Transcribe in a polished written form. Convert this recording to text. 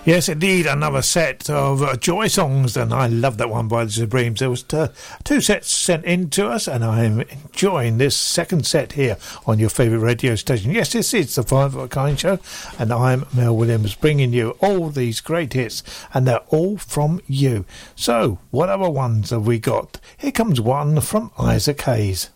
Yes, indeed, another set of Joy songs, and I love that one by the Supremes. There was two sets sent in to us, and I'm enjoying this second set here on your favourite radio station. Yes, this is the Five of a Kind show, and I'm Mel Williams, bringing you all these great hits, and they're all from you. So, what other ones have we got? Here comes one from Isaac Hayes.